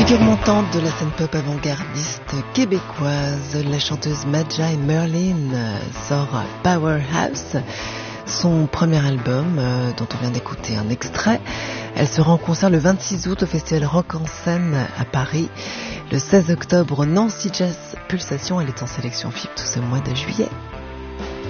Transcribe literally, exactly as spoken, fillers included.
Montante de la scène pop avant-gardiste québécoise, la chanteuse Madja Merlin sort Powerhouse, son premier album euh, dont on vient d'écouter un extrait. Elle sera en concert le vingt-six août au Festival Rock en Seine à Paris. Le seize octobre, Nancy Jazz Pulsation, elle est en sélection F I P tout ce mois de juillet.